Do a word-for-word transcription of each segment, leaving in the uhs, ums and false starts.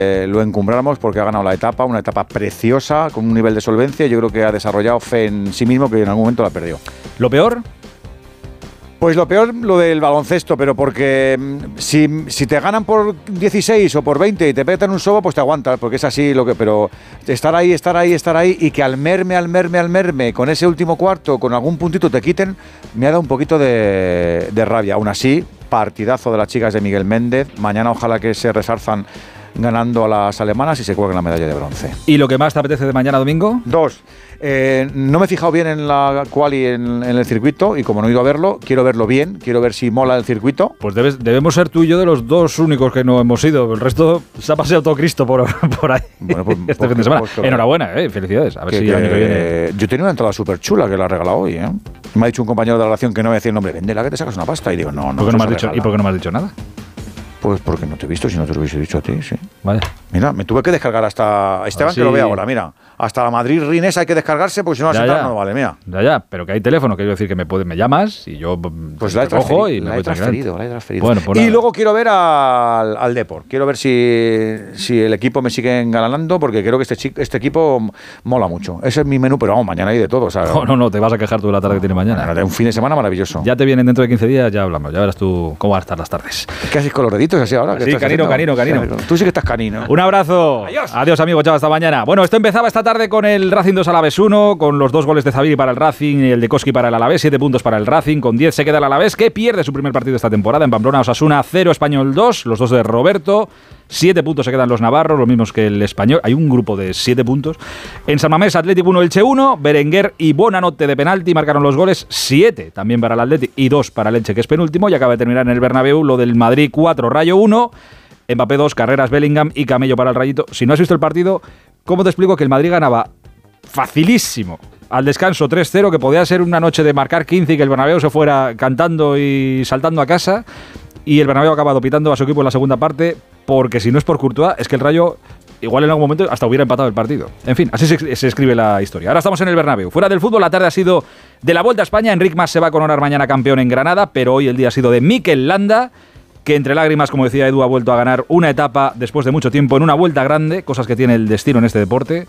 eh, lo encumbramos porque ha ganado la etapa, una etapa preciosa, con un nivel de solvencia. Yo creo que ha desarrollado fe en sí mismo que en algún momento la perdió. ¿Lo peor? Pues lo peor, lo del baloncesto, pero porque si, si te ganan por dieciséis o por veinte y te petan un sobo, pues te aguantas, porque es así lo que... Pero estar ahí, estar ahí, estar ahí y que al merme, al merme, al merme, con ese último cuarto, con algún puntito te quiten, me ha dado un poquito de, de rabia. Aún así, partidazo de las chicas de Miguel Méndez. Mañana ojalá que se resarzan ganando a las alemanas y se cuelguen la medalla de bronce. ¿Y lo que más te apetece de mañana domingo? Dos. Eh, no me he fijado bien en la quali en, en el circuito y como no he ido a verlo, quiero verlo bien, quiero ver si mola el circuito. Pues debes, debemos ser tú y yo de los dos únicos que no hemos ido. El resto se ha paseado todo Cristo por, por ahí bueno, pues, este fin de semana. Pues, Enhorabuena, eh, felicidades. A ver que, si que, el año que viene... Yo tenía una entrada súper chula que la he regalado hoy. ¿eh? Me ha dicho un compañero de la relación que no me decía el nombre. Véndela que te sacas una pasta. Y digo, no, no. ¿Por qué no me has dicho, ¿Y por qué no me has dicho nada? Pues porque no te he visto, si no te lo hubiese dicho a ti, sí. Vale. Mira, me tuve que descargar hasta... Esteban, que lo ve ahora, mira. Hasta la Madrid-Rines hay que descargarse porque si no la sentada no vale, mira. Ya, ya, pero que hay teléfono, quiero decir que me, puede, me llamas y yo pues la he cojo y la me he voy transferido, la he transferido. Bueno, pues y nada. luego quiero ver al, al Depor. Quiero ver si, si el equipo me sigue engalanando porque creo que este, este equipo mola mucho. Ese es mi menú, pero vamos, mañana hay de todo. O sea, no, no, no, te vas a quejar tú de la tarde que tiene mañana. De un fin de semana maravilloso. Ya te vienen dentro de quince días, ya hablamos. Ya verás tú cómo van a estar las tardes. Es que así con los deditos así ahora. Sí, canino, canino, canino. Tú sí que estás canino. Un abrazo. Adiós. Adiós, amigo. Chao, hasta mañana. Bueno, esto empezaba esta tarde con el Racing dos Alavés uno, con los dos goles de Zabiri para el Racing y el de Koski para el Alavés, siete puntos para el Racing, con diez se queda el Alavés, que pierde su primer partido esta temporada en Pamplona. Osasuna cero, Español dos, los dos de Roberto. siete puntos se quedan los navarros, los mismos que el Español. Hay un grupo de siete puntos. En San Mamés, Atlético uno, Elche uno. Berenguer y Bonanote de penalti marcaron los goles. siete también para el Atlético y dos para el Elche, que es penúltimo. Y acaba de terminar en el Bernabéu lo del Madrid cuatro, Rayo uno. Mbappé dos, Carreras, Bellingham y Camello para el Rayito. Si no has visto el partido, ¿cómo te explico que el Madrid ganaba facilísimo al descanso tres cero, que podía ser una noche de marcar quince y que el Bernabéu se fuera cantando y saltando a casa? Y el Bernabéu ha acabado pitando a su equipo en la segunda parte, porque si no es por Courtois, es que el Rayo igual en algún momento hasta hubiera empatado el partido. En fin, así se, se escribe la historia. Ahora estamos en el Bernabéu. Fuera del fútbol, la tarde ha sido de la Vuelta a España. Enric Mas se va a coronar mañana campeón en Granada, pero hoy el día ha sido de Mikel Landa, que entre lágrimas, como decía Edu, ha vuelto a ganar una etapa después de mucho tiempo en una vuelta grande, cosas que tiene el destino en este deporte,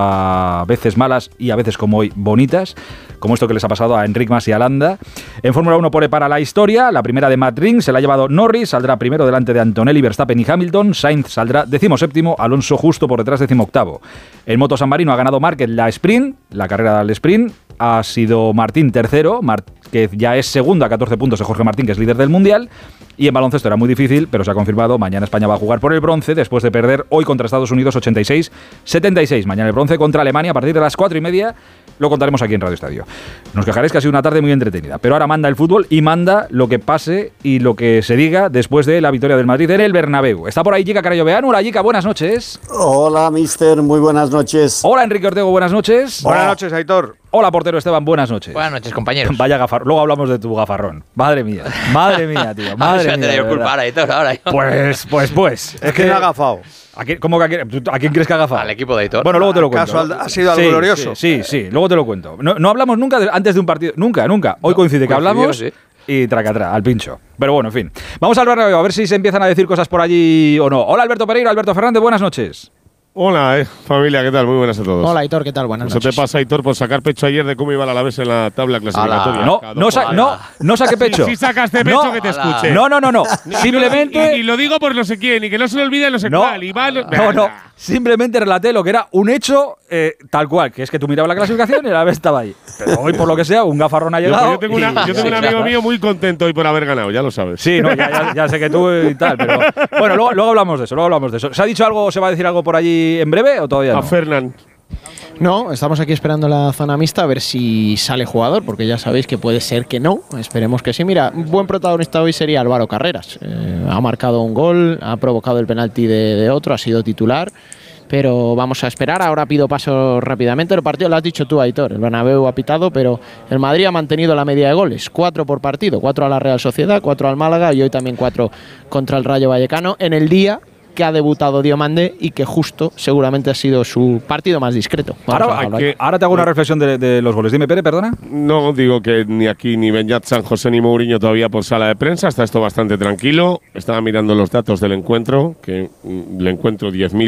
a veces malas y a veces como hoy bonitas, como esto que les ha pasado a Enric Mas y a Landa. En Fórmula uno pone para la historia, la primera de Matt Ring se la ha llevado Norris, saldrá primero delante de Antonelli, Verstappen y Hamilton, Sainz saldrá decimoséptimo, Alonso justo por detrás decimoctavo. En Moto San Marino ha ganado Márquez la sprint, la carrera del sprint, ha sido Martín tercero, Márquez ya es segundo a catorce puntos de Jorge Martín, que es líder del Mundial. Y en baloncesto era muy difícil, pero se ha confirmado. Mañana España va a jugar por el bronce después de perder hoy contra Estados Unidos ochenta y seis setenta y seis. Mañana el bronce contra Alemania a partir de las cuatro y media. Lo contaremos aquí en Radio Estadio. Nos quejaréis que ha sido una tarde muy entretenida, pero ahora manda el fútbol y manda lo que pase y lo que se diga después de la victoria del Madrid en el Bernabéu. Está por ahí Jica Carayoveanu. Hola, Jica, buenas noches. Hola, mister, muy buenas noches. Hola, Enrique Ortego, buenas noches. Buenas noches, Aitor. Hola, portero Esteban, buenas noches. Buenas noches, compañeros. Vaya gafarrón. Luego hablamos de tu gafarrón. Madre mía, madre mía, tío. Madre mía. Te doy culpa ahora, Aitor, ahora. Pues, pues, pues. Es que me ha agafado. ¿A quién, ¿Cómo que a quién, ¿A quién crees que ha agafado? Al equipo de Aitor. Bueno, luego te lo cuento. ¿Acaso ha sido algo sí, glorioso? Sí, sí, sí, luego te lo cuento. No, no hablamos nunca de, antes de un partido. Nunca, nunca. Hoy no, coincide que hablamos sí. y tracatrá, al pincho. Pero bueno, en fin. Vamos al Bernabéu a ver si se empiezan a decir cosas por allí o no. Hola, Alberto Pereira, Alberto Fernández, buenas noches. Hola, eh, familia, ¿qué tal? Muy buenas a todos. Hola, Aitor, ¿qué tal? Buenas Eso noches. te pasa, Aitor, por sacar pecho ayer de cómo iba el Alavés en la tabla clasificatoria. No, no, sa no, no saqué pecho. Sí, sí sacaste pecho, no, que te escuche. No, no, no, no. Simplemente… Y, y lo digo por no sé quién, y que no se le olvide no sé no, cuál. Y va, no, no, no. Simplemente relaté lo que era un hecho eh, tal cual, que es que tú mirabas la clasificación y la vez estaba ahí. Pero hoy, por lo que sea, un gafarrón ha llegado. Yo, yo tengo, una, yo tengo un amigo mío muy contento hoy por haber ganado, ya lo sabes. Sí, no, ya, ya, ya sé que tú y tal, pero… Bueno, luego, luego hablamos de eso, luego hablamos de eso. ¿Se ha dicho algo, se va a decir algo por allí en breve o todavía no? A Fernán. No, estamos aquí esperando la zona mixta a ver si sale jugador, porque ya sabéis que puede ser que no. Esperemos que sí. Mira, un buen protagonista hoy sería Álvaro Carreras. Eh, ha marcado un gol, ha provocado el penalti de, de otro, ha sido titular. Pero vamos a esperar. Ahora pido paso rápidamente. El partido lo has dicho tú, Aitor. El Bernabéu ha pitado, pero el Madrid ha mantenido la media de goles. Cuatro por partido. Cuatro a la Real Sociedad, cuatro al Málaga y hoy también cuatro contra el Rayo Vallecano. En el día que ha debutado Diomande y que justo seguramente ha sido su partido más discreto. Ahora, hay que- ahora te hago una reflexión de, de los goles. Dime, Pere, perdona. No, digo que ni aquí ni Beñat San José ni Mourinho todavía por sala de prensa. Está esto bastante tranquilo. Estaba mirando los datos del encuentro, que mm, el encuentro diez mil